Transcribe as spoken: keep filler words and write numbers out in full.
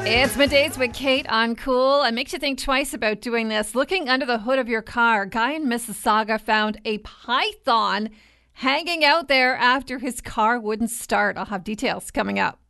It's Middays with Kate on Cool. It makes you think twice about doing this. Looking under the hood of your car, a guy in Mississauga found a python hanging out there after his car wouldn't start. I'll have details coming up.